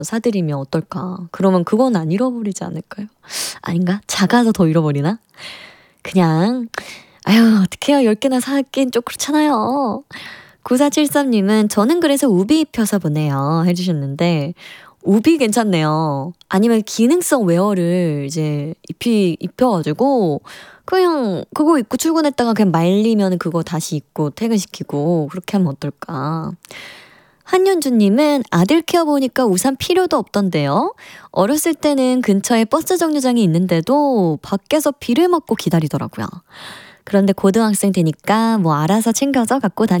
사드리면 어떨까? 그러면 그건 안 잃어버리지 않을까요? 아닌가? 작아서 더 잃어버리나? 그냥 아유 어떡해요. 10개나 사긴 좀 그렇잖아요. 9473님은 저는 그래서 우비 입혀서 보내요 해주셨는데 우비 괜찮네요. 아니면 기능성 웨어를 이제 입혀가지고 그냥 그거 입고 출근했다가 그냥 말리면 그거 다시 입고 퇴근시키고 그렇게 하면 어떨까. 한윤주님은 아들 키워보니까 우산 필요도 없던데요. 어렸을 때는 근처에 버스 정류장이 있는데도 밖에서 비를 맞고 기다리더라고요. 그런데 고등학생 되니까 뭐 알아서 챙겨서 갖고 다니